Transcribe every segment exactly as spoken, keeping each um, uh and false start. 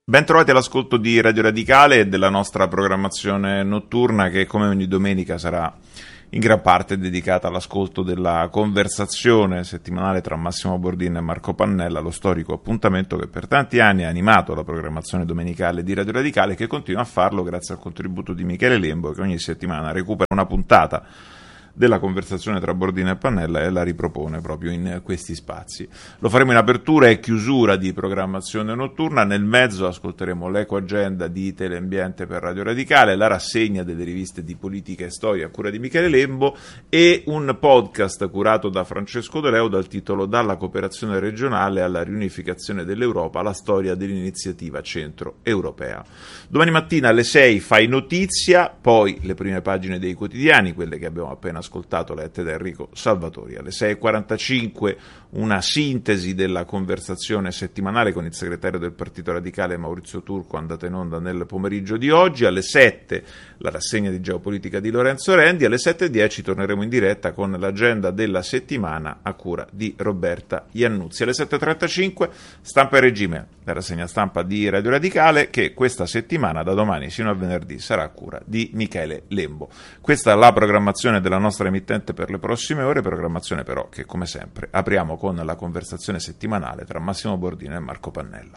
Bentrovati all'ascolto di Radio Radicale e della nostra programmazione notturna che come ogni domenica sarà in gran parte dedicata all'ascolto della conversazione settimanale tra Massimo Bordin e Marco Pannella, lo storico appuntamento che per tanti anni ha animato la programmazione domenicale di Radio Radicale e che continua a farlo grazie al contributo di Michele Lembo, che ogni settimana recupera una puntata della conversazione tra Bordin e Pannella e la ripropone proprio in questi spazi. Lo faremo in apertura e chiusura di programmazione notturna, nel mezzo ascolteremo l'eco agenda di Teleambiente per Radio Radicale, la rassegna delle riviste di politica e storia a cura di Michele Lembo e un podcast curato da Francesco De Leo dal titolo Dalla cooperazione regionale alla riunificazione dell'Europa, la storia dell'iniziativa centro-europea. Domani mattina alle sei Fai Notizia, poi le prime pagine dei quotidiani, quelle che abbiamo appena ascoltato lette da Enrico Salvatori. Alle sei e quarantacinque una sintesi della conversazione settimanale con il segretario del Partito Radicale Maurizio Turco, andata in onda nel pomeriggio di oggi. Alle sette la rassegna di geopolitica di Lorenzo Rendi. Alle sette e dieci torneremo in diretta con l'agenda della settimana a cura di Roberta Iannuzzi. Alle sette e trentacinque Stampa e Regime, la rassegna stampa di Radio Radicale che questa settimana da domani sino a venerdì sarà a cura di Michele Lembo. Questa è la programmazione della nostra emittente per le prossime ore, programmazione però che come sempre apriamo con la conversazione settimanale tra Massimo Bordin e Marco Pannella.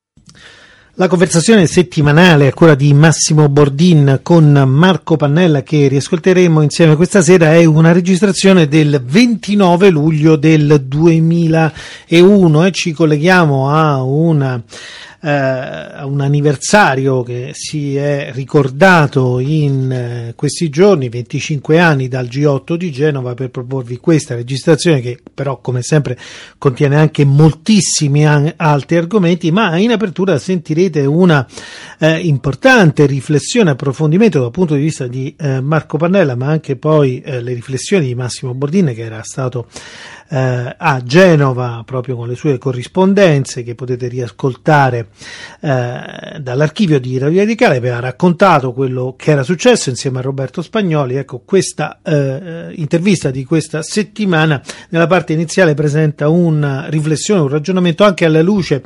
La conversazione settimanale a cura di Massimo Bordin con Marco Pannella che riascolteremo insieme questa sera è una registrazione del ventinove luglio del duemilauno e ci colleghiamo a una Uh, un anniversario che si è ricordato in uh, questi giorni, venticinque anni dal G otto di Genova, per proporvi questa registrazione che però come sempre contiene anche moltissimi an- altri argomenti, ma in apertura sentirete una uh, importante riflessione, approfondimento dal punto di vista di uh, Marco Pannella, ma anche poi uh, le riflessioni di Massimo Bordin, che era stato Uh, a Genova proprio con le sue corrispondenze che potete riascoltare uh, dall'archivio di Radio Radicale. Aveva raccontato quello che era successo insieme a Roberto Spagnoli. Ecco, questa uh, intervista di questa settimana nella parte iniziale presenta una riflessione, un ragionamento anche alla luce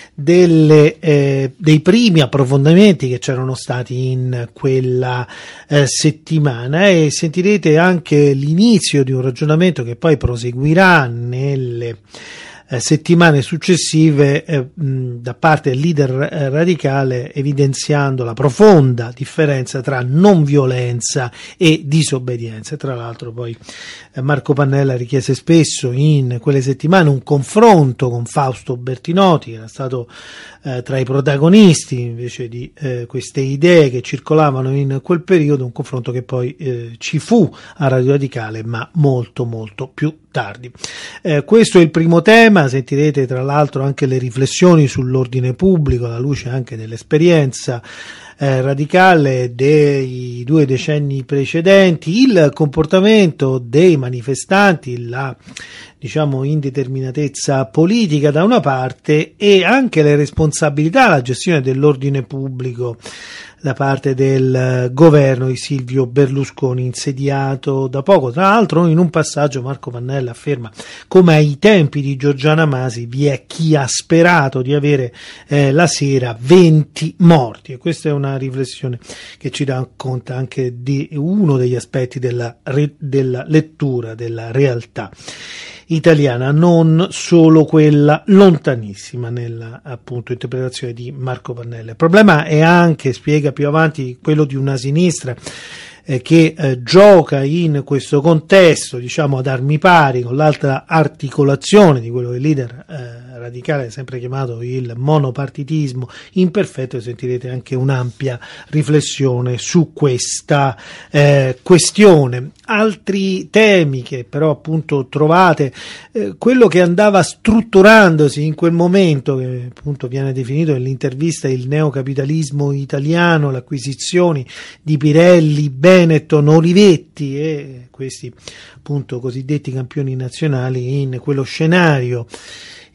delle, eh, dei primi approfondimenti che c'erano stati in quella eh, settimana, e sentirete anche l'inizio di un ragionamento che poi proseguirà nelle eh, settimane successive eh, mh, da parte del leader eh, radicale, evidenziando la profonda differenza tra non violenza e disobbedienza. Tra l'altro poi eh, Marco Pannella richiese spesso in quelle settimane un confronto con Fausto Bertinotti, che era stato eh, tra i protagonisti invece di eh, queste idee che circolavano in quel periodo, un confronto che poi eh, ci fu a Radio Radicale ma molto molto più tardi. Eh, questo è il primo tema. Sentirete tra l'altro anche le riflessioni sull'ordine pubblico alla luce anche dell'esperienza eh, radicale dei due decenni precedenti, il comportamento dei manifestanti, la diciamo indeterminatezza politica da una parte e anche le responsabilità, la gestione dell'ordine pubblico da parte del governo di Silvio Berlusconi, insediato da poco. Tra l'altro in un passaggio Marco Pannella afferma come ai tempi di Giorgiana Masi vi è chi ha sperato di avere eh, la sera venti morti, e questa è una riflessione che ci dà conto anche di uno degli aspetti della, re, della lettura della realtà italiana, non solo quella lontanissima nella appunto interpretazione di Marco Pannella. Il problema è anche, spiega più avanti, quello di una sinistra eh, che eh, gioca in questo contesto, diciamo ad armi pari, con l'altra articolazione di quello che il leader eh, radicale ha sempre chiamato il monopartitismo imperfetto, e sentirete anche un'ampia riflessione su questa eh, questione. Altri temi che però appunto trovate, eh, quello che andava strutturandosi in quel momento, che appunto viene definito nell'intervista il neocapitalismo italiano, le acquisizioni di Pirelli, Benetton, Olivetti e questi appunto cosiddetti campioni nazionali in quello scenario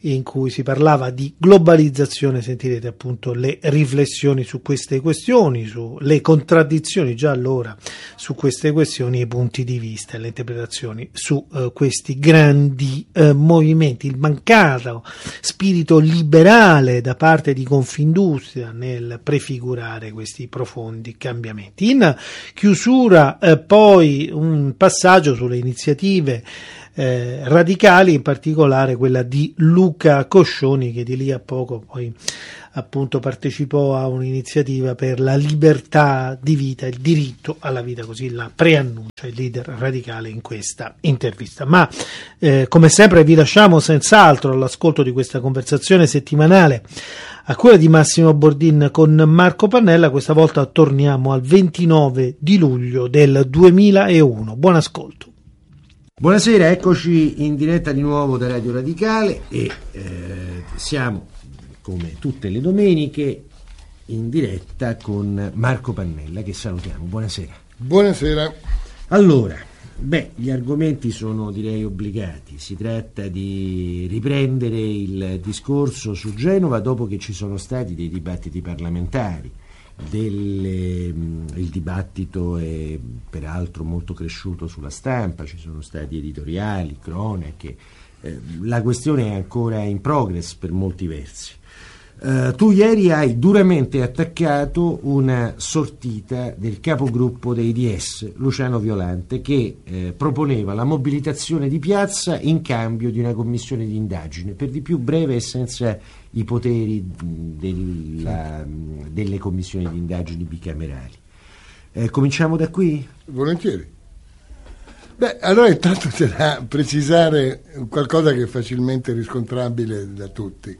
in cui si parlava di globalizzazione. Sentirete appunto le riflessioni su queste questioni, sulle contraddizioni già allora su queste questioni, i punti di vista e le interpretazioni su eh, questi grandi eh, movimenti, il mancato spirito liberale da parte di Confindustria nel prefigurare questi profondi cambiamenti. In chiusura eh, poi un passaggio sulle iniziative Eh, radicali, in particolare quella di Luca Coscioni, che di lì a poco poi appunto partecipò a un'iniziativa per la libertà di vita, il diritto alla vita, così la preannuncia il leader radicale in questa intervista. Ma eh, come sempre vi lasciamo senz'altro all'ascolto di questa conversazione settimanale a cura di Massimo Bordin con Marco Pannella. Questa volta torniamo al ventinove di luglio del duemilauno. Buon ascolto. Buonasera, eccoci in diretta di nuovo da Radio Radicale e eh, siamo, come tutte le domeniche, in diretta con Marco Pannella, che salutiamo. Buonasera. Buonasera. Allora, beh, gli argomenti sono, direi, obbligati. Si tratta di riprendere il discorso su Genova dopo che ci sono stati dei dibattiti parlamentari. Delle, il dibattito è peraltro molto cresciuto sulla stampa, ci sono stati editoriali, cronache, eh, la questione è ancora in progress per molti versi. Uh, tu ieri hai duramente attaccato una sortita del capogruppo dei D S, Luciano Violante, che eh, proponeva la mobilitazione di piazza in cambio di una commissione di indagine, per di più breve e senza i poteri della, delle commissioni di indagini bicamerali. Eh, cominciamo da qui? Volentieri. Beh, allora intanto c'è da precisare qualcosa che è facilmente riscontrabile da tutti.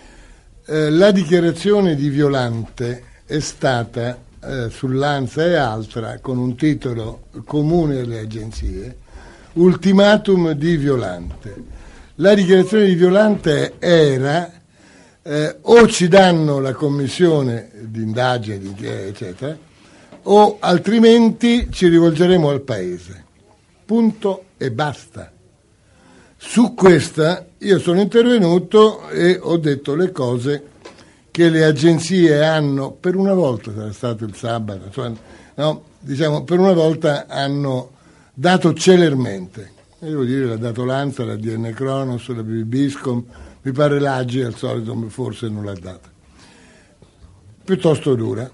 Eh, la dichiarazione di Violante è stata eh, sull'Ansa e Altra con un titolo comune alle agenzie, Ultimatum di Violante. La dichiarazione di Violante era eh, o ci danno la commissione di indagine, di eccetera, o altrimenti ci rivolgeremo al Paese. Punto e basta. Su questa io sono intervenuto e ho detto le cose che le agenzie hanno, per una volta, sarà stato il sabato, cioè, no, diciamo, per una volta hanno dato celermente. E devo dire, l'ha dato l'Ansa, la D N Cronos, la B B Biscom, mi pare l'Agi al solito forse non l'ha data. Piuttosto dura.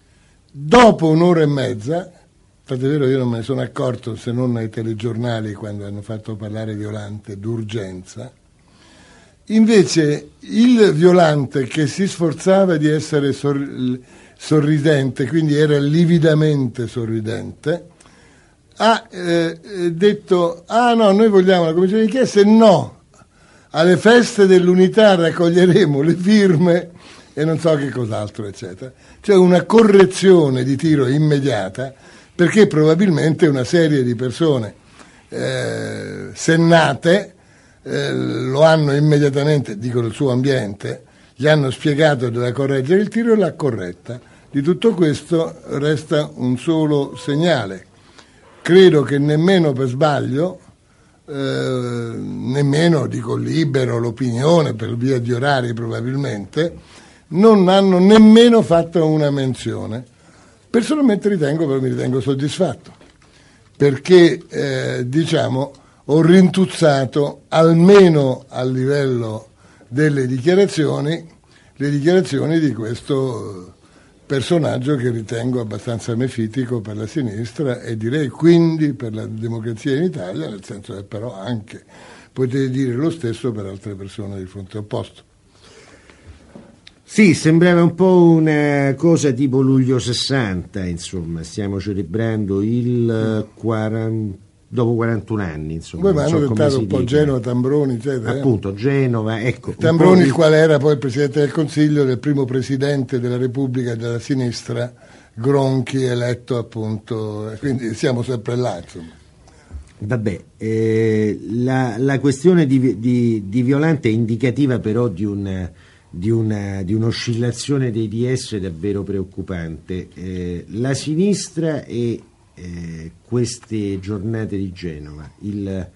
Dopo un'ora e mezza, tant'è vero io non me ne sono accorto se non ai telegiornali quando hanno fatto parlare Violante d'urgenza, invece il Violante, che si sforzava di essere sor- sorridente, quindi era lividamente sorridente, ha eh, detto ah no, noi vogliamo la commissione di inchiesta, no, alle feste dell'unità raccoglieremo le firme e non so che cos'altro, eccetera. Cioè una correzione di tiro immediata, perché probabilmente una serie di persone eh, sennate eh, lo hanno immediatamente, dico il suo ambiente, gli hanno spiegato che doveva correggere il tiro e l'ha corretta. Di tutto questo resta un solo segnale. Credo che nemmeno per sbaglio, eh, nemmeno, dico libero, l'opinione, per via di orari probabilmente, non hanno nemmeno fatto una menzione. Personalmente ritengo, però mi ritengo soddisfatto, perché eh, diciamo ho rintuzzato almeno a livello delle dichiarazioni le dichiarazioni di questo personaggio che ritengo abbastanza mefitico per la sinistra e direi quindi per la democrazia in Italia, nel senso che però anche potete dire lo stesso per altre persone di fronte opposto. Sì, sembrava un po' una cosa tipo luglio sessanta, insomma, stiamo celebrando il quaranta, dopo quarantuno anni, insomma. Poi mi hanno so tentato un po' dica. Genova, Tambroni, eccetera. Appunto, Genova, ecco. Tambroni, di... il quale era poi il Presidente del Consiglio del primo Presidente della Repubblica della sinistra, Gronchi, eletto appunto, quindi siamo sempre là, insomma. Vabbè, eh, la, la questione di, di, di Violante è indicativa però di un... Di, una, di un'oscillazione dei D S davvero preoccupante. Eh, la sinistra e eh, queste giornate di Genova, il,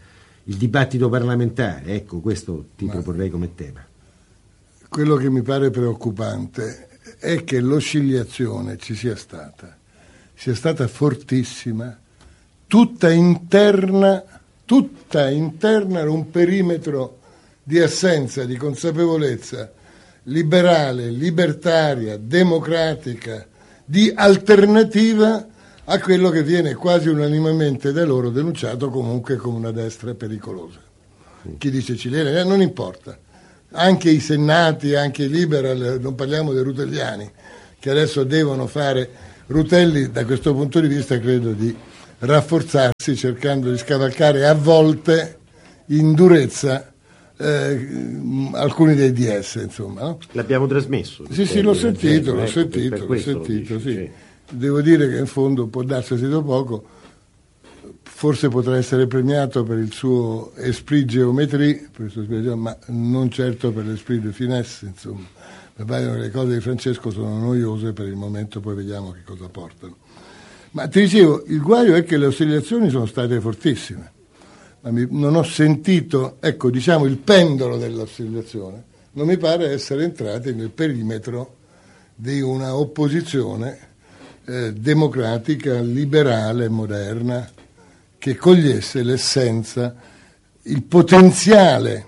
il dibattito parlamentare. Ecco, questo ti Ma proporrei come tema. Quello che mi pare preoccupante è che l'oscillazione ci sia stata, sia stata fortissima, tutta interna, tutta interna a un perimetro di assenza di consapevolezza liberale, libertaria, democratica, di alternativa a quello che viene quasi unanimemente da loro denunciato comunque come una destra pericolosa. Chi dice cilena, eh, non importa. Anche i sennati, anche i liberal, non parliamo dei rutelliani, che adesso devono fare Rutelli, da questo punto di vista credo di rafforzarsi cercando di scavalcare a volte in durezza eh, alcuni dei D S, insomma, no? L'abbiamo trasmesso. Sì, sì, l'ho sentito, l'ho sentito, l'ho sentito, sì. Devo dire che in fondo può darsi sentito poco, forse potrà essere premiato per il suo esprit geometrie, per il suo esprit, ma non certo per l'esprit de finesse, insomma. Mi pare che le cose di Francesco sono noiose per il momento, poi vediamo che cosa portano. Ma ti dicevo, il guaio è che le oscillazioni sono state fortissime. Ma mi, non ho sentito, ecco, diciamo, il pendolo dell'oscillazione, non mi pare essere entrati nel perimetro di una opposizione eh, democratica, liberale, moderna, che cogliesse l'essenza, il potenziale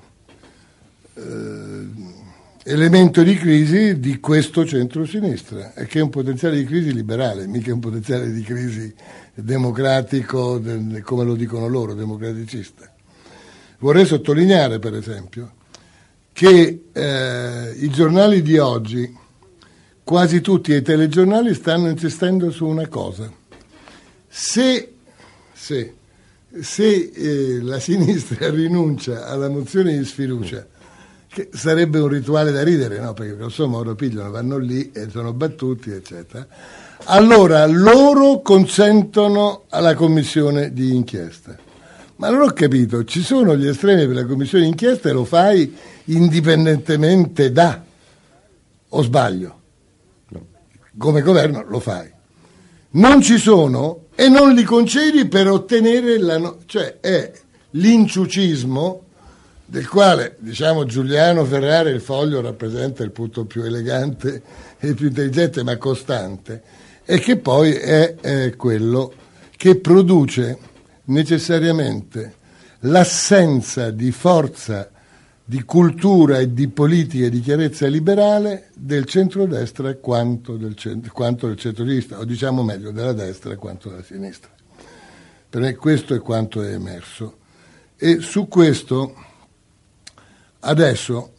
eh, elemento di crisi di questo centro-sinistra, e che è un potenziale di crisi liberale, mica un potenziale di crisi democratico, de, come lo dicono loro, democraticista. Vorrei sottolineare, per esempio, che eh, i giornali di oggi, quasi tutti i telegiornali, stanno insistendo su una cosa. Se, se, se eh, la sinistra rinuncia alla mozione di sfiducia, che sarebbe un rituale da ridere, no? Perché grosso modo pigliano, vanno lì e sono battuti, eccetera. Allora loro consentono alla commissione di inchiesta. Ma non ho capito, ci sono gli estremi per la commissione di inchiesta e lo fai indipendentemente da, o sbaglio? Come governo lo fai. Non ci sono e non li concedi per ottenere la... No- cioè è l'inciucismo del quale, diciamo, Giuliano Ferrara, il Foglio rappresenta il punto più elegante e più intelligente ma costante, e che poi è, è quello che produce necessariamente l'assenza di forza, di cultura e di politica e di chiarezza liberale del centrodestra quanto del, cent- quanto del centrodestra, o diciamo meglio della destra quanto della sinistra. Per me questo è quanto è emerso, e su questo adesso,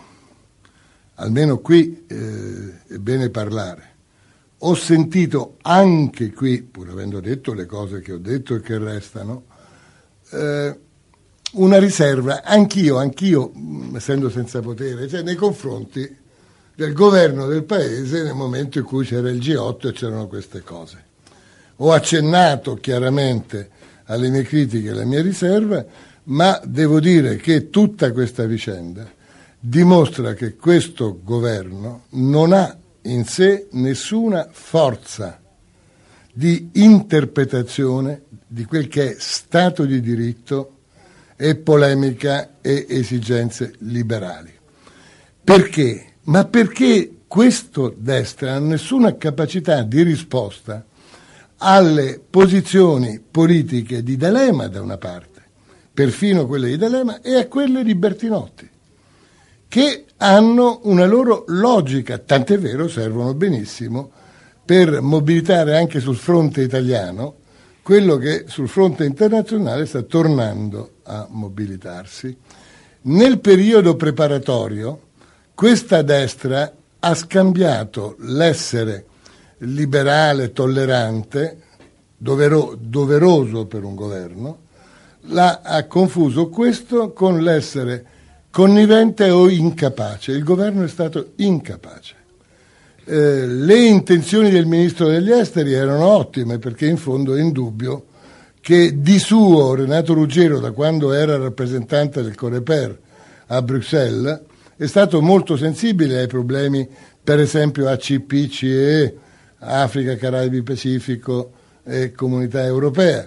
almeno qui eh, è bene parlare. Ho sentito anche qui, pur avendo detto le cose che ho detto e che restano, eh, una riserva, anch'io, anch'io, essendo senza potere, cioè nei confronti del governo del paese nel momento in cui c'era il G otto e c'erano queste cose. Ho accennato chiaramente alle mie critiche e alla mia riserva, ma devo dire che tutta questa vicenda dimostra che questo governo non ha in sé nessuna forza di interpretazione di quel che è Stato di diritto e polemica e esigenze liberali. Perché? Ma perché questo destra non ha nessuna capacità di risposta alle posizioni politiche di D'Alema da una parte, perfino quelle di D'Alema, e a quelle di Bertinotti, che hanno una loro logica, tant'è vero servono benissimo per mobilitare anche sul fronte italiano quello che sul fronte internazionale sta tornando a mobilitarsi. Nel periodo preparatorio questa destra ha scambiato l'essere liberale, tollerante, dovero, doveroso per un governo, l'ha, ha confuso questo con l'essere connivente o incapace. Il governo è stato incapace. Eh, le intenzioni del ministro degli esteri erano ottime, perché in fondo è indubbio che di suo Renato Ruggero, da quando era rappresentante del Coreper a Bruxelles, è stato molto sensibile ai problemi, per esempio A C P, C E E, Africa, Caraibi, Pacifico e Comunità Europea.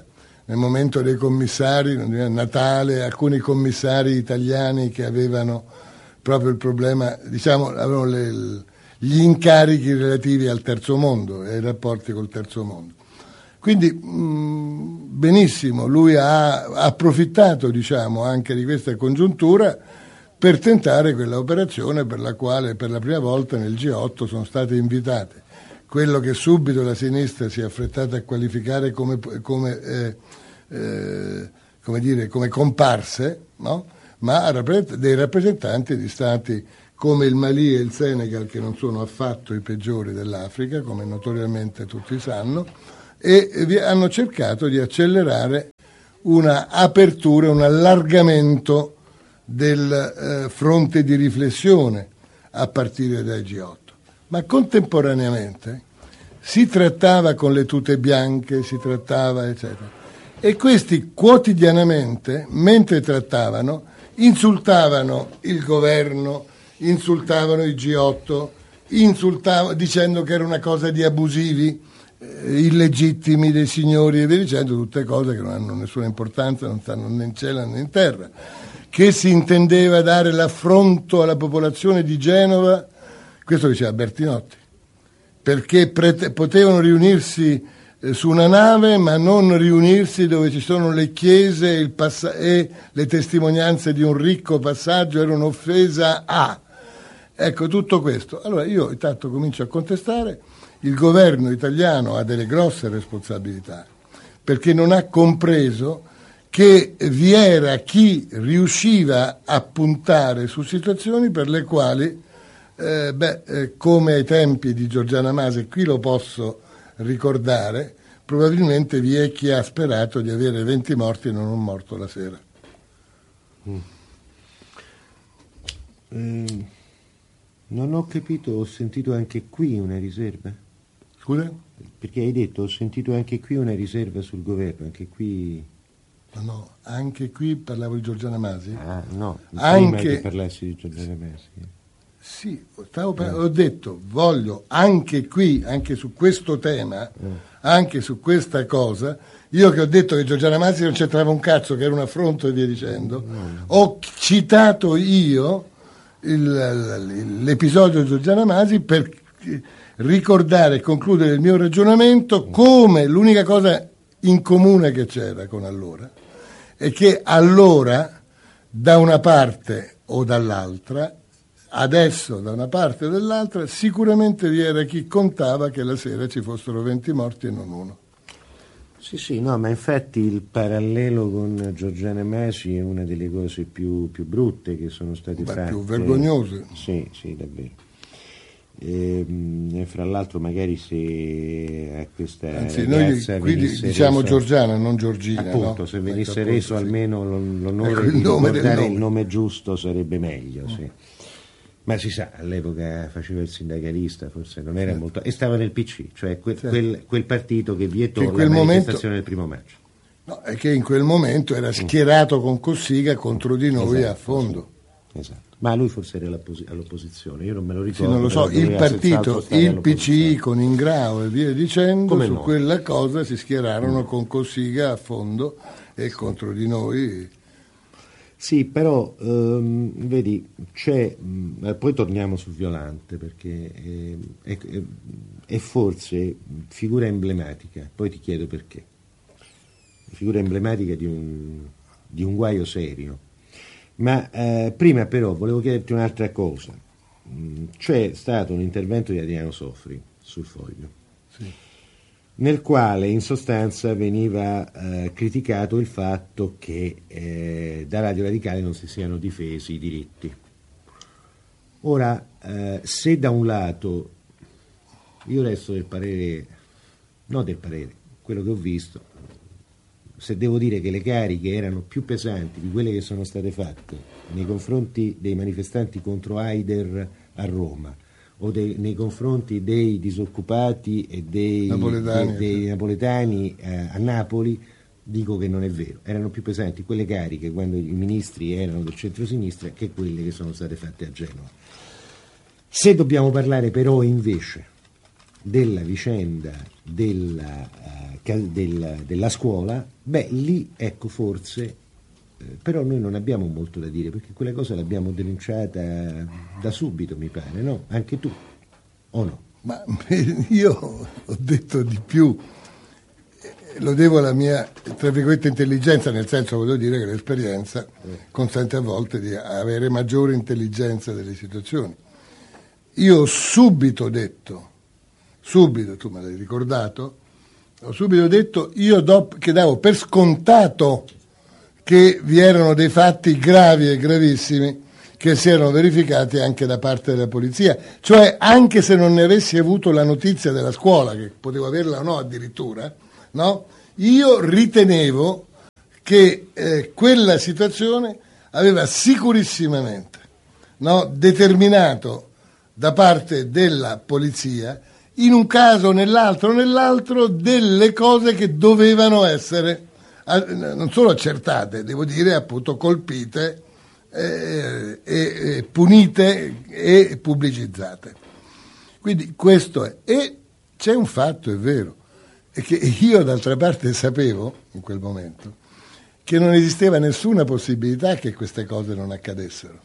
nel momento dei commissari, Natale, alcuni commissari italiani che avevano proprio il problema, diciamo, avevano le, gli incarichi relativi al terzo mondo e ai rapporti col terzo mondo. Quindi mh, benissimo, lui ha approfittato, diciamo, anche di questa congiuntura per tentare quella operazione per la quale per la prima volta nel G otto sono state invitate quello che subito la sinistra si è affrettata a qualificare come, come, eh, eh, come, dire, come comparse, no? Ma dei rappresentanti di stati come il Mali e il Senegal, che non sono affatto i peggiori dell'Africa, come notoriamente tutti sanno, e hanno cercato di accelerare una apertura, un allargamento del eh, fronte di riflessione a partire dai G otto. Ma contemporaneamente si trattava con le tute bianche, si trattava eccetera, e questi quotidianamente, mentre trattavano, insultavano il governo, insultavano i G otto, insultavano dicendo che era una cosa di abusivi, illegittimi dei signori e via dicendo, tutte cose che non hanno nessuna importanza, non stanno né in cielo né in terra, che si intendeva dare l'affronto alla popolazione di Genova, questo diceva Bertinotti, perché prete- potevano riunirsi eh, su una nave ma non riunirsi dove ci sono le chiese e, il passa- e le testimonianze di un ricco passaggio, era un'offesa a... Ecco, tutto questo. Allora io intanto comincio a contestare. Il governo italiano ha delle grosse responsabilità perché non ha compreso che vi era chi riusciva a puntare su situazioni per le quali, eh, beh, eh, come ai tempi di Giorgiana Masi, qui lo posso ricordare, probabilmente vi è chi ha sperato di avere venti morti e non un morto la sera. Mm. Eh, non ho capito, ho sentito anche qui una riserva. Scusa? Perché hai detto, ho sentito anche qui una riserva sul governo, anche qui... No, no, anche qui parlavo di Giorgiana Masi. Ah, no, anche... prima che parlassi di Giorgiana Masi. Sì, stavo par- eh. ho detto, voglio anche qui, anche su questo tema, eh. anche su questa cosa, io che ho detto che Giorgiana Masi non c'entrava un cazzo, che era un affronto e via dicendo, no, no. Ho citato io il, l'episodio di Giorgiana Masi per ricordare e concludere il mio ragionamento come l'unica cosa in comune che c'era con allora è che allora da una parte o dall'altra, adesso da una parte o dall'altra, sicuramente vi era chi contava che la sera ci fossero venti morti e non uno. Sì, sì, no, ma infatti il parallelo con Giorgiana Masi è una delle cose più, più brutte che sono state Beh, fatte. più vergognose. Sì, sì, davvero. E, e fra l'altro magari se a questa Anzi, ragazza noi qui venisse diciamo reso, Giorgiana, non Giorgina, appunto, no? se venisse appunto, reso sì. almeno l'onore ecco, il di nome ricordare nome. il nome giusto sarebbe meglio, sì. Ma si sa, all'epoca faceva il sindacalista, forse non era sì. molto... e stava nel P C, cioè que, sì. quel, quel partito che vietò che la manifestazione momento... del primo maggio. No, è che in quel momento era schierato con Cossiga contro di noi esatto, a fondo. Sì. Esatto. Ma lui forse era all'opposizione, io non me lo ricordo. Sì, non lo so, il partito, il P C con Ingrao e via dicendo, come su no? Quella cosa si schierarono mm. con Cossiga a fondo e contro di noi. Sì, però ehm, vedi, c'è, mh, poi torniamo su Violante perché è, è, è forse figura emblematica, poi ti chiedo perché. Figura emblematica di un, di un guaio serio. Ma eh, prima però volevo chiederti un'altra cosa. C'è stato un intervento di Adriano Sofri sul Foglio, sì. nel quale in sostanza veniva eh, criticato il fatto che eh, da Radio Radicale non si siano difesi i diritti. Ora, eh, se da un lato io resto del parere, no del parere, quello che ho visto, se devo dire che le cariche erano più pesanti di quelle che sono state fatte nei confronti dei manifestanti contro Haider a Roma o dei, nei confronti dei disoccupati e dei napoletani, e dei napoletani eh, a Napoli, dico che non è vero. Erano più pesanti quelle cariche quando i ministri erano del centro-sinistra che quelle che sono state fatte a Genova. Se dobbiamo parlare però invece della vicenda della uh, del, della scuola, beh lì ecco forse, eh, però noi non abbiamo molto da dire, perché quella cosa l'abbiamo denunciata da subito, mi pare, no? Anche tu, o no? Ma io ho detto di più, lo devo alla mia, tra virgolette, intelligenza, nel senso, voglio dire che l'esperienza consente a volte di avere maggiore intelligenza delle situazioni. Io ho subito detto, subito, tu me l'hai ricordato, ho subito detto, io do, che davo per scontato che vi erano dei fatti gravi e gravissimi che si erano verificati anche da parte della polizia, cioè anche se non ne avessi avuto la notizia della scuola, che potevo averla o no addirittura, no? Io ritenevo che eh, quella situazione aveva sicurissimamente, no, determinato da parte della polizia, in un caso o nell'altro o nell'altro, delle cose che dovevano essere eh, non solo accertate, devo dire appunto colpite eh, e, e punite e pubblicizzate. Quindi questo è. E c'è un fatto, è vero, e che io d'altra parte sapevo in quel momento che non esisteva nessuna possibilità che queste cose non accadessero,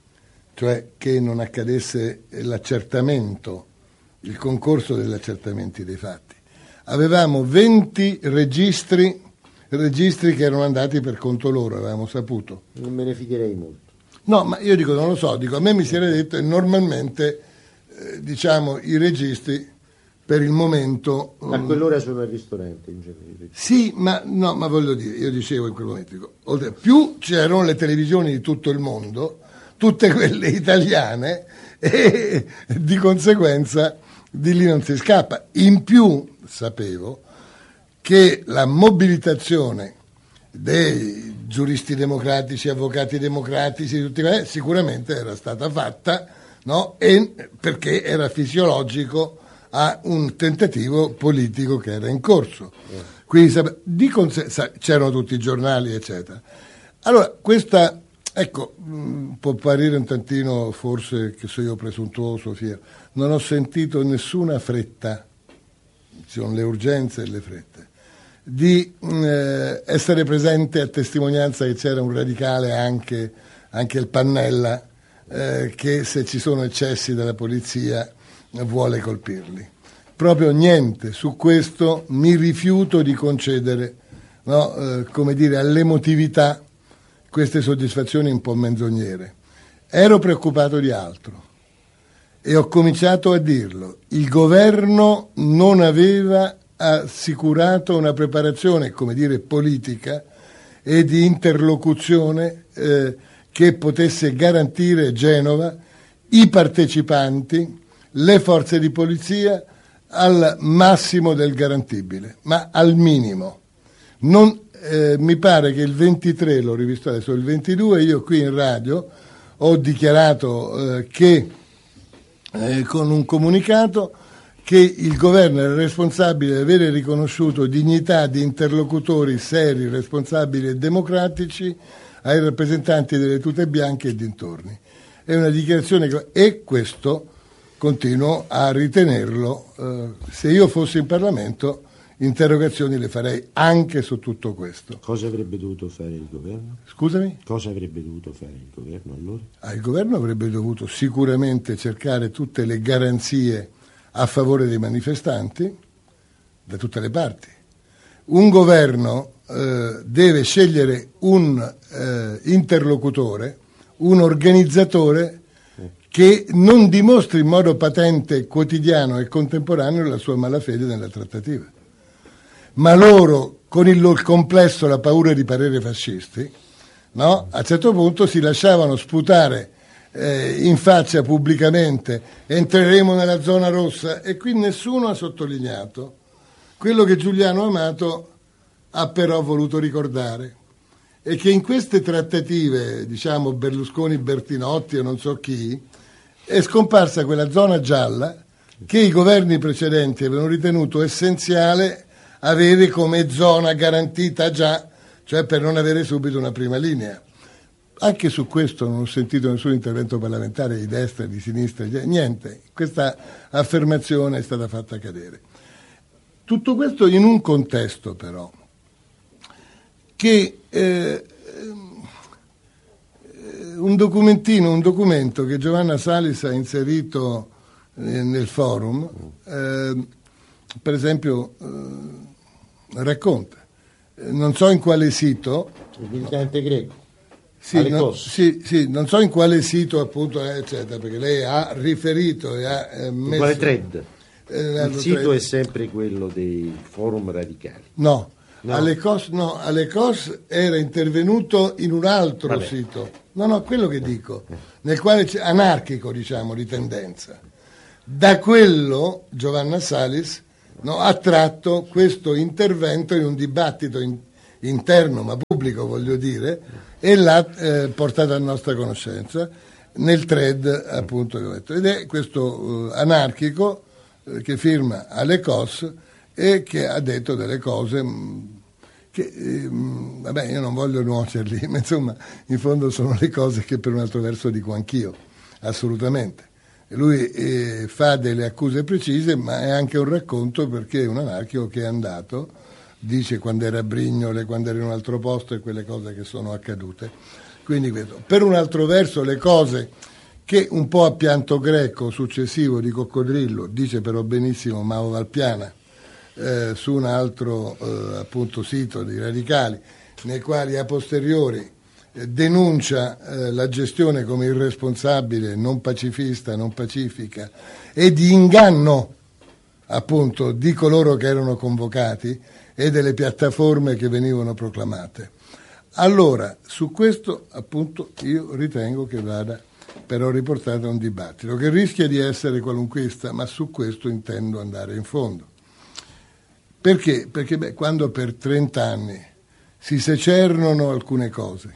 cioè che non accadesse l'accertamento, il concorso degli accertamenti dei fatti. Avevamo venti registri, registri che erano andati per conto loro, avevamo saputo. Non me ne fiderei molto. No, ma io dico, non lo so, dico, a me mi si era detto, e normalmente, eh, diciamo, i registri per il momento... A um, quell'ora sono al ristorante, in genere. Sì, ma no, ma voglio dire, io dicevo in quel momento, dico, oltre, più c'erano le televisioni di tutto il mondo, tutte quelle italiane, e di conseguenza di lì non si scappa. In più sapevo che la mobilitazione dei giuristi democratici, avvocati democratici, tutti, eh, sicuramente era stata fatta, no? E perché era fisiologico a un tentativo politico che era in corso. Quindi di conse- c'erano tutti i giornali, eccetera. Allora, questa, ecco, mh, può parere un tantino, forse, che sono io presuntuoso, fiero. Non ho sentito nessuna fretta, ci sono le urgenze e le frette, di eh, essere presente a testimonianza che c'era un radicale, anche, anche il Pannella, eh, che se ci sono eccessi della polizia vuole colpirli. Proprio niente, su questo mi rifiuto di concedere, no, eh, come dire, all'emotività queste soddisfazioni un po' menzognere. Ero preoccupato di altro e ho cominciato a dirlo. Il governo non aveva assicurato una preparazione, come dire, politica e di interlocuzione eh, che potesse garantire Genova, i partecipanti, le forze di polizia al massimo del garantibile, ma al minimo. Non, eh, mi pare che il ventitré, l'ho rivisto adesso, il ventidue, io qui in radio ho dichiarato eh, che eh, con un comunicato che il governo era responsabile di avere riconosciuto dignità di interlocutori seri, responsabili e democratici ai rappresentanti delle tute bianche e dintorni. È una dichiarazione che, e questo continuo a ritenerlo. Eh, se io fossi in Parlamento, interrogazioni le farei anche su tutto questo. Cosa avrebbe dovuto fare il governo? Scusami? Cosa avrebbe dovuto fare il governo allora? Ah, il governo avrebbe dovuto sicuramente cercare tutte le garanzie a favore dei manifestanti da tutte le parti. Un governo eh, deve scegliere un eh, interlocutore, un organizzatore che non dimostri in modo patente, quotidiano e contemporaneo la sua malafede nella trattativa. Ma loro, con il loro complesso, la paura di parere fascisti, no? A un certo punto si lasciavano sputare eh, in faccia pubblicamente: entreremo nella zona rossa, e qui nessuno ha sottolineato quello che Giuliano Amato ha però voluto ricordare, e che in queste trattative, diciamo Berlusconi, Bertinotti e non so chi, è scomparsa quella zona gialla che i governi precedenti avevano ritenuto essenziale avere come zona garantita già, cioè per non avere subito una prima linea. Anche su questo non ho sentito nessun intervento parlamentare di destra, di sinistra, niente. Questa affermazione è stata fatta cadere. Tutto questo in un contesto però che eh, un documentino, un documento che Giovanna Salis ha inserito eh, nel forum, eh, per esempio eh, racconta, eh, non so in quale sito, il militante greco. sì, no, sì, sì, non so in quale sito appunto, eh, eccetera, perché lei ha riferito e ha eh, messo... In quale thread? Eh, il sito thread. È sempre quello dei forum radicali. No. No. All'Ecos, no, all'Ecos era intervenuto in un altro Vabbè. sito, no, no, quello che dico, nel quale c'è anarchico, diciamo, di tendenza. Da quello Giovanna Salis, no, ha tratto questo intervento in un dibattito in, interno, ma pubblico, voglio dire, e l'ha eh, portato a nostra conoscenza nel thread, appunto, che ho detto. Ed è questo eh, anarchico eh, che firma all'Ecos e che ha detto delle cose che, eh, vabbè, io non voglio nuocergli, ma insomma, in fondo sono le cose che per un altro verso dico anch'io, assolutamente. E lui eh, fa delle accuse precise, ma è anche un racconto, perché è un anarchico che è andato, dice quando era a Brignole, quando era in un altro posto e quelle cose che sono accadute. Quindi questo. Per un altro verso le cose che un po' a pianto greco successivo di Coccodrillo, dice però benissimo Mao Valpiana, Eh, su un altro eh, appunto sito di radicali, nei quali a posteriori eh, denuncia eh, la gestione come irresponsabile, non pacifista, non pacifica e di inganno appunto di coloro che erano convocati e delle piattaforme che venivano proclamate. Allora, su questo appunto io ritengo che vada però riportato a un dibattito che rischia di essere qualunquista, ma su questo intendo andare in fondo. Perché? Perché beh, quando per trent'anni si secernono alcune cose,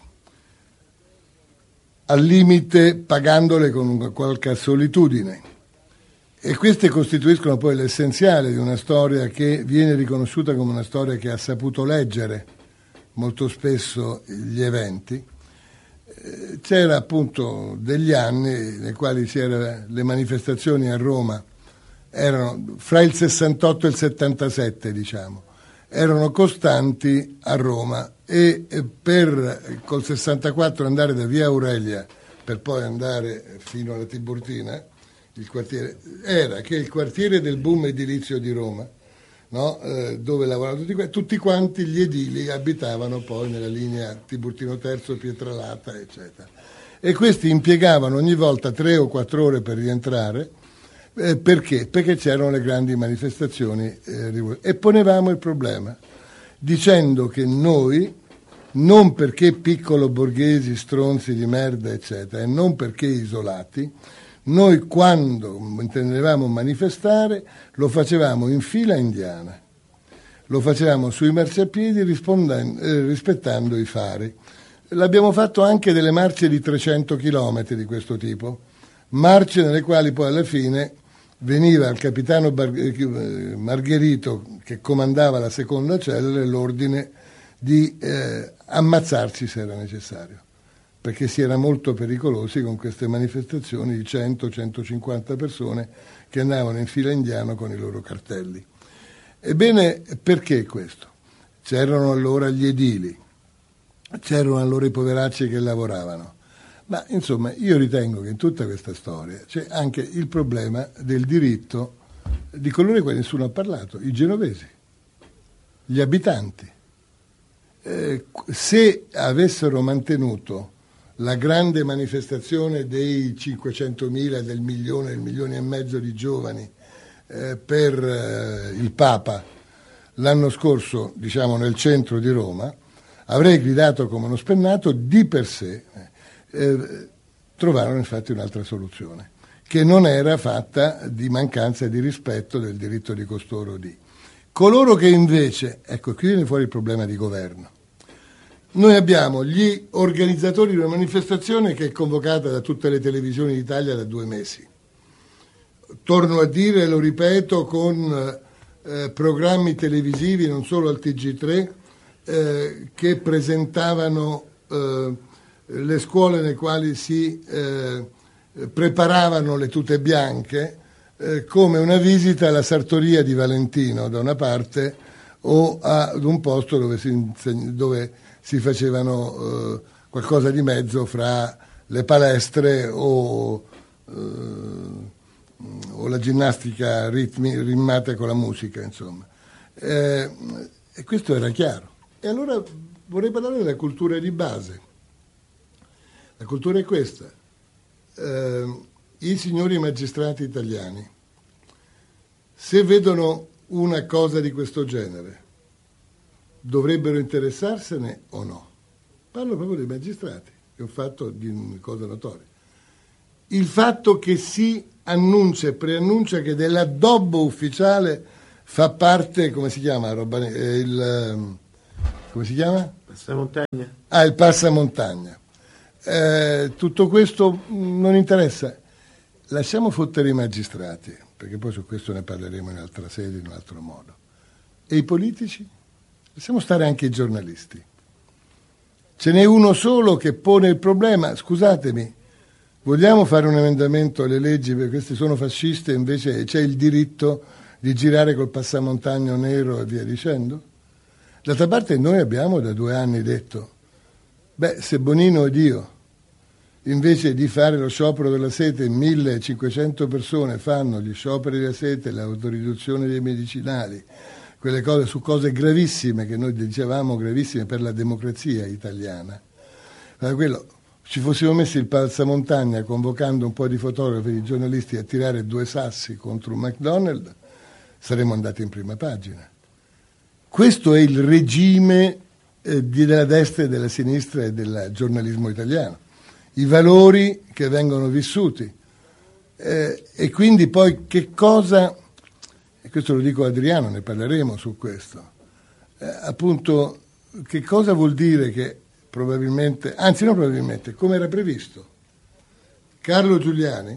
al limite pagandole con qualche solitudine, e queste costituiscono poi l'essenziale di una storia che viene riconosciuta come una storia che ha saputo leggere molto spesso gli eventi, eh, c'era appunto degli anni nei quali c'erano le manifestazioni a Roma, erano fra il sessantotto e il settantasette, diciamo, erano costanti a Roma, e per col sessantaquattro andare da via Aurelia per poi andare fino alla Tiburtina, il quartiere era che il quartiere del boom edilizio di Roma, no? eh, dove lavoravano tutti, tutti quanti gli edili abitavano poi nella linea Tiburtino Terzo, Pietralata, eccetera, e questi impiegavano ogni volta tre o quattro ore per rientrare. Eh, perché? Perché c'erano le grandi manifestazioni eh, e ponevamo il problema dicendo che noi, non perché piccolo borghesi, stronzi di merda, eccetera, e non perché isolati, noi quando intendevamo manifestare lo facevamo in fila indiana, lo facevamo sui marciapiedi eh, rispettando i fari. L'abbiamo fatto anche delle marce di trecento chilometri di questo tipo, marce nelle quali poi alla fine veniva il capitano Margherito, che comandava la seconda cellula, l'ordine di eh, ammazzarci se era necessario, perché si era molto pericolosi con queste manifestazioni di cento centocinquanta persone che andavano in fila indiano con i loro cartelli. Ebbene, perché questo? C'erano allora gli edili, c'erano allora i poveracci che lavoravano. Ma insomma, io ritengo che in tutta questa storia c'è anche il problema del diritto di coloro di cui nessuno ha parlato, i genovesi, gli abitanti. Eh, se avessero mantenuto la grande manifestazione dei cinquecentomila, del milione, del milione e mezzo di giovani eh, per eh, il Papa l'anno scorso, diciamo nel centro di Roma, avrei gridato come uno spennato. Di per sé Eh, trovarono infatti un'altra soluzione, che non era fatta di mancanza di rispetto del diritto di costoro di coloro che invece, ecco qui viene fuori il problema di governo. Noi abbiamo gli organizzatori di una manifestazione che è convocata da tutte le televisioni d'Italia da due mesi, torno a dire, lo ripeto, con eh, programmi televisivi non solo al T G tre eh, che presentavano eh, le scuole nelle quali si eh, preparavano le tute bianche, eh, come una visita alla sartoria di Valentino da una parte o ad un posto dove si, inseg- dove si facevano eh, qualcosa di mezzo fra le palestre o, eh, o la ginnastica ritmi, rimmata con la musica, insomma. Eh, e questo era chiaro. E allora vorrei parlare della cultura di base. La cultura è questa. Eh, I signori magistrati italiani, se vedono una cosa di questo genere, dovrebbero interessarsene o no? Parlo proprio dei magistrati, è un fatto di una cosa notoria. Il fatto che si annuncia e preannuncia che dell'addobbo ufficiale fa parte, come si chiama? Roba, eh, il, come si chiama? Passamontagna. Ah, il passamontagna. Eh, tutto questo non interessa. Lasciamo fottere i magistrati, perché poi su questo ne parleremo in altra sede, in un altro modo. E i politici? Lasciamo stare anche i giornalisti. Ce n'è uno solo che pone il problema. Scusatemi, vogliamo fare un emendamento alle leggi perché queste sono fasciste e invece c'è il diritto di girare col passamontagno nero e via dicendo? D'altra parte noi abbiamo da due anni detto, beh, se Bonino ed io, invece di fare lo sciopero della sete, millecinquecento persone fanno gli scioperi della sete, l'autoriduzione dei medicinali, quelle cose su cose gravissime che noi dicevamo gravissime per la democrazia italiana. Allora, quello, ci fossimo messi il passamontagna convocando un po' di fotografi e di giornalisti a tirare due sassi contro un McDonald's, saremmo andati in prima pagina. Questo è il regime eh, della destra e della sinistra e del giornalismo italiano. I valori che vengono vissuti. Eh, e quindi poi che cosa, e questo lo dico a Adriano, ne parleremo su questo, eh, appunto che cosa vuol dire che probabilmente, anzi non probabilmente, come era previsto, Carlo Giuliani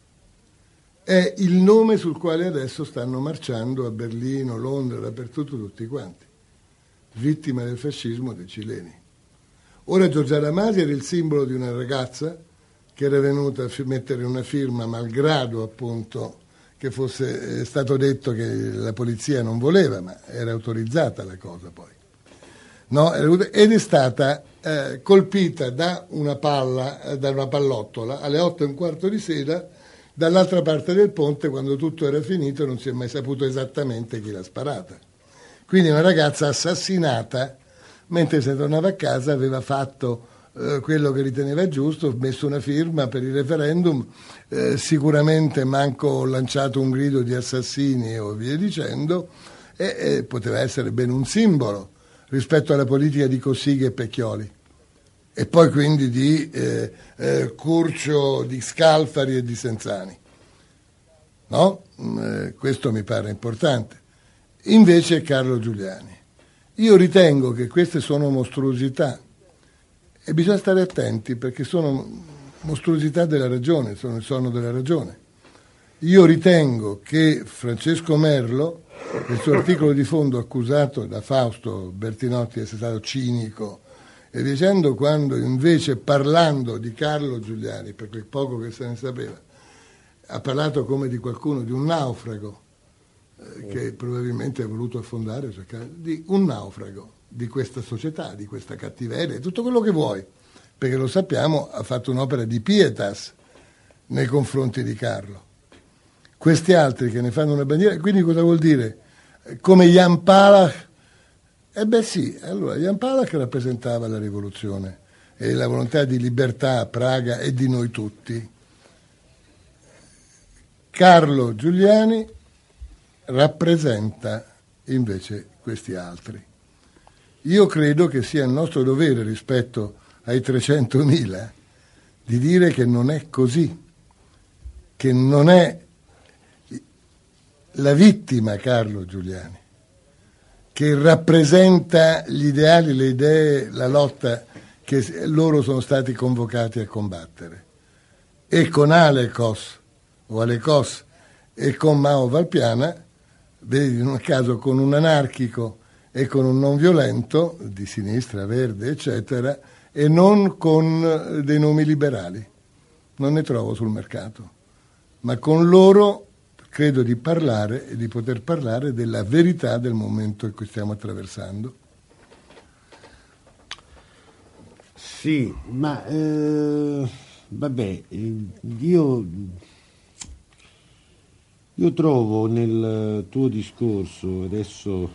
è il nome sul quale adesso stanno marciando a Berlino, Londra, dappertutto tutti quanti, vittima del fascismo dei cileni. Ora Giorgiana Masi era il simbolo di una ragazza che era venuta a mettere una firma malgrado appunto che fosse stato detto che la polizia non voleva, ma era autorizzata la cosa poi. No? Ed è stata eh, colpita da una palla, da una pallottola alle otto e un quarto di sera dall'altra parte del ponte quando tutto era finito e non si è mai saputo esattamente chi l'ha sparata. Quindi una ragazza assassinata mentre se tornava a casa aveva fatto eh, quello che riteneva giusto, messo una firma per il referendum, eh, sicuramente manco lanciato un grido di assassini o via dicendo, e, e poteva essere ben un simbolo rispetto alla politica di Cossiga e Pecchioli. E poi quindi di eh, eh, Curcio, di Scalfari e di Senzani. No? Eh, questo mi pare importante. Invece Carlo Giuliani. Io ritengo che queste sono mostruosità e bisogna stare attenti perché sono mostruosità della ragione, sono il sonno della ragione. Io ritengo che Francesco Merlo, nel suo articolo di fondo accusato da Fausto Bertinotti di essere stato cinico e dicendo quando invece parlando di Carlo Giuliani, per quel poco che se ne sapeva, ha parlato come di qualcuno, di un naufrago, che probabilmente ha voluto affondare, cioè, di un naufrago di questa società, di questa cattiveria, tutto quello che vuoi, perché lo sappiamo, ha fatto un'opera di pietas nei confronti di Carlo. Questi altri che ne fanno una bandiera, quindi cosa vuol dire? Come Jan Palach? Eh beh sì, allora Jan Palach rappresentava la rivoluzione e la volontà di libertà a Praga e di noi tutti. Carlo Giuliani rappresenta invece questi altri. Io credo che sia il nostro dovere rispetto ai trecentomila di dire che non è così, che non è la vittima Carlo Giuliani, che rappresenta gli ideali, le idee, la lotta che loro sono stati convocati a combattere. E con Alekos o Alekos e con Mao Valpiana, vedi in un caso con un anarchico e con un non violento di sinistra, verde, eccetera, e non con dei nomi liberali. Non ne trovo sul mercato. Ma con loro, credo di parlare e di poter parlare della verità del momento in cui stiamo attraversando. Sì, ma eh, vabbè, io, io trovo nel tuo discorso, adesso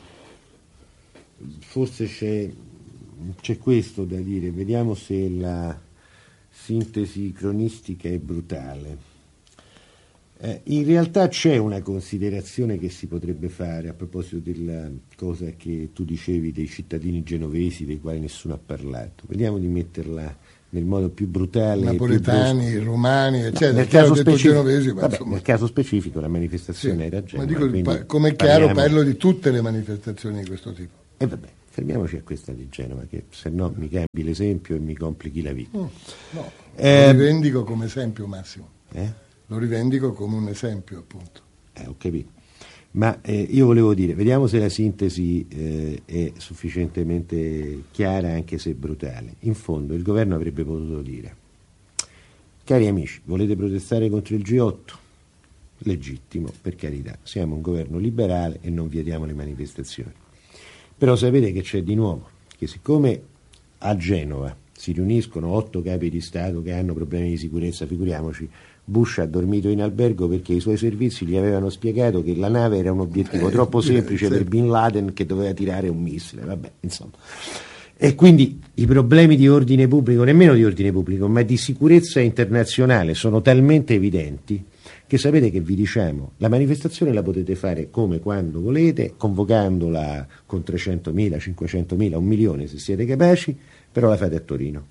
forse c'è, c'è questo da dire, vediamo se la sintesi cronistica è brutale. Eh, in realtà c'è una considerazione che si potrebbe fare a proposito della cosa che tu dicevi dei cittadini genovesi dei quali nessuno ha parlato. Vediamo di metterla nel modo più brutale. Napoletani, più romani, eccetera. No, nel, caso specifico, genovesi, ma vabbè, nel caso specifico la manifestazione sì, era a Genova. Ma dico, come è chiaro, parliamo... parlo di tutte le manifestazioni di questo tipo. E vabbè, fermiamoci a questa di Genova, che se no mi cambi l'esempio e mi complichi la vita. No, no. Eh, lo rivendico come esempio, Massimo. Eh? Lo rivendico come un esempio, appunto. Eh, ho capito. Ma eh, io volevo dire, vediamo se la sintesi eh, è sufficientemente chiara, anche se brutale. In fondo il governo avrebbe potuto dire: cari amici, volete protestare contro il G otto? Legittimo, per carità, siamo un governo liberale e non vietiamo le manifestazioni. Però sapete che c'è di nuovo? Che siccome a Genova si riuniscono otto capi di Stato che hanno problemi di sicurezza, figuriamoci, Bush ha dormito in albergo perché i suoi servizi gli avevano spiegato che la nave era un obiettivo troppo semplice per Bin Laden, che doveva tirare un missile, vabbè, insomma. E quindi i problemi di ordine pubblico, nemmeno di ordine pubblico, ma di sicurezza internazionale sono talmente evidenti che sapete che vi diciamo, la manifestazione la potete fare come, quando volete, convocandola con trecentomila, cinquecentomila, un milione se siete capaci, però la fate a Torino.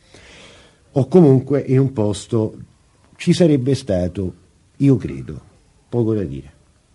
O comunque in un posto. Ci sarebbe stato, io credo, poco da dire.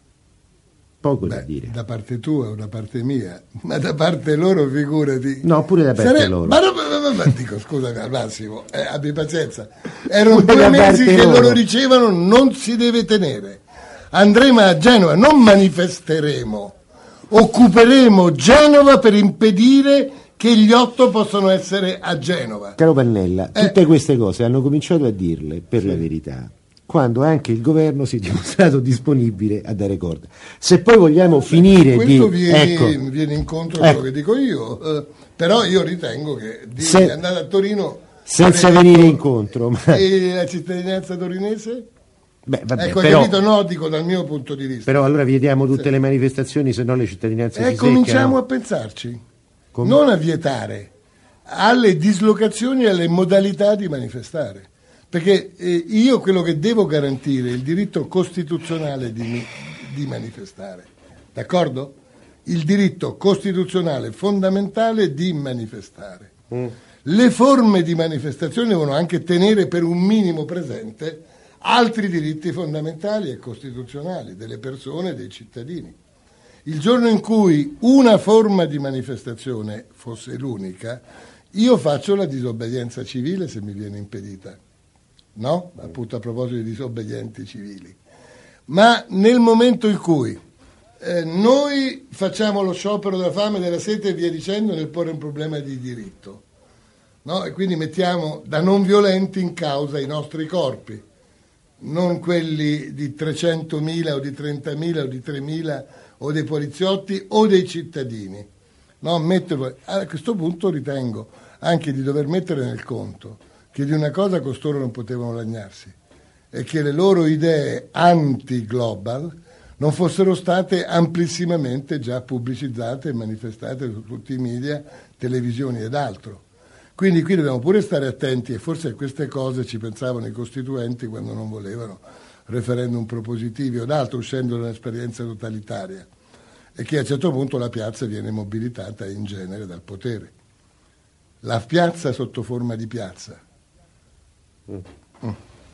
Poco Beh, da dire. Da parte tua o da parte mia, ma da parte loro figurati. No, pure da parte Sare... loro. Ma, ma, ma, ma, ma dico, scusami al massimo, eh, abbi pazienza. Erano Pure due mesi che loro. loro dicevano non si deve tenere. Andremo a Genova, non manifesteremo, occuperemo Genova per impedire che gli otto possono essere a Genova. Caro Pannella, Eh. tutte queste cose hanno cominciato a dirle, per Sì. la verità, quando anche il governo si è dimostrato disponibile a dare corda. Se poi vogliamo finire Questo di... viene, ecco, viene incontro a quello ecco. che dico io, eh, però io ritengo che di Se- andare a Torino senza aver venire detto- incontro, ma- E la cittadinanza torinese? Beh, vabbè, Ecco, hai però, capito? No, dico dal mio punto di vista. però allora vietiamo tutte Sì. le manifestazioni, se no le cittadinanze E si cominciamo seccano. a pensarci, Come? non a vietare, alle dislocazioni e alle modalità di manifestare. Perché eh, io quello che devo garantire è il diritto costituzionale di, di manifestare, d'accordo? Il diritto costituzionale fondamentale di manifestare. Mm. Le forme di manifestazione devono anche tenere per un minimo presente altri diritti fondamentali e costituzionali delle persone e dei cittadini. Il giorno in cui una forma di manifestazione fosse l'unica, io faccio la disobbedienza civile se mi viene impedita. No? Appunto, a proposito di disobbedienti civili. Ma nel momento in cui eh, noi facciamo lo sciopero della fame, della sete e via dicendo, nel porre un problema di diritto, no? E quindi mettiamo da non violenti in causa i nostri corpi, non quelli di trecentomila o di trentamila o di tremila o dei poliziotti o dei cittadini. No? Metterlo, a questo punto ritengo anche di dover mettere nel conto che di una cosa costoro non potevano lagnarsi, e che le loro idee anti-global non fossero state amplissimamente già pubblicizzate e manifestate su tutti i media, televisioni ed altro. Quindi qui dobbiamo pure stare attenti, e forse a queste cose ci pensavano i costituenti quando non volevano referendum propositivi o d'altro, uscendo da un'esperienza totalitaria, e che a un certo punto la piazza viene mobilitata in genere dal potere. La piazza sotto forma di piazza. Mm.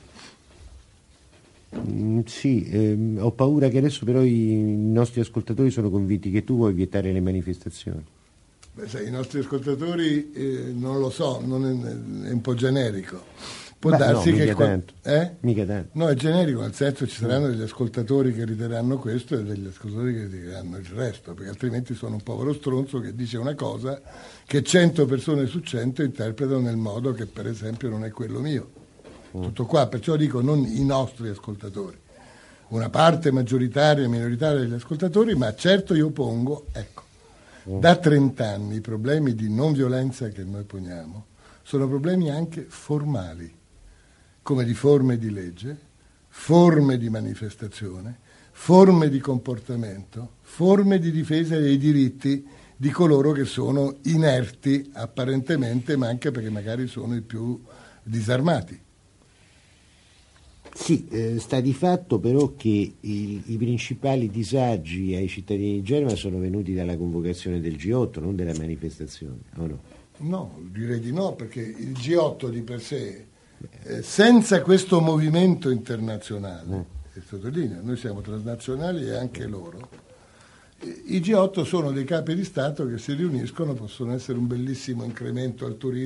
Mm, sì, ehm, ho paura che adesso però i nostri ascoltatori sono convinti che tu vuoi vietare le manifestazioni. Beh, sai, i nostri ascoltatori eh, non lo so, non è, è un po' generico. Può Beh, darsi no, che mica qual- tanto. eh? Mica tanto. No, è generico, nel senso ci saranno degli ascoltatori che riterranno questo e degli ascoltatori che diranno il resto, perché altrimenti sono un povero stronzo che dice una cosa che cento persone su cento interpretano nel modo che per esempio non è quello mio. Tutto qua, perciò dico non i nostri ascoltatori. una parte maggioritaria e minoritaria degli ascoltatori, ma certo io pongo, ecco, da trent'anni i problemi di non violenza che noi poniamo sono problemi anche formali, come di forme di legge, forme di manifestazione, forme di comportamento, forme di difesa dei diritti di coloro che sono inerti apparentemente, ma anche perché magari sono i più disarmati. Sì, eh, sta di fatto però che il, i principali disagi ai cittadini di Genova sono venuti dalla convocazione del G otto, non della manifestazione, o no? No, direi di no, perché il G otto di per sé, eh, senza questo movimento internazionale, e sottolineo, noi siamo transnazionali e anche loro, i G otto sono dei capi di Stato che si riuniscono, possono essere un bellissimo incremento al turismo,